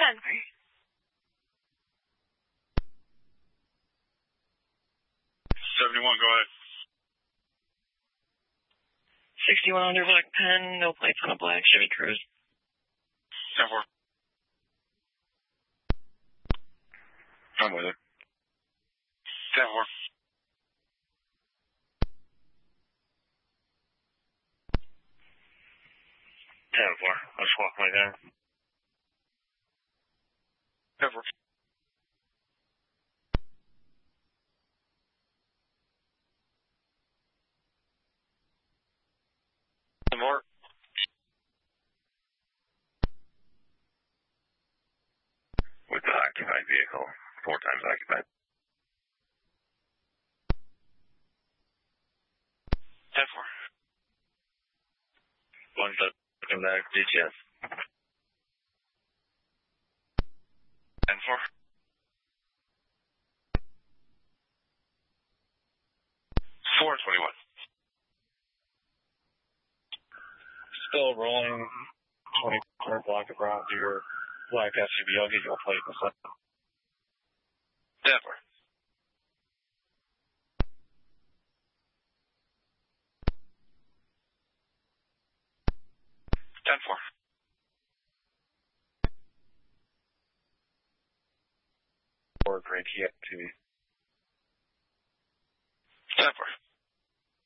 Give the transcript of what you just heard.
71, go ahead. 61 under black pen, no plates on a black Chevy Cruze. 10-4. I'm with it. 10-4. 10-4. I'll just walk my gun. 10-4. More. With the occupied vehicle, 4 times occupied. 10-4. One looking back, DTS. 10-4. 421. Still rolling 20 block around your black SUV. I'll get you a plate in a second. 10-4. 10-4. Or great Kia TV. 10-4.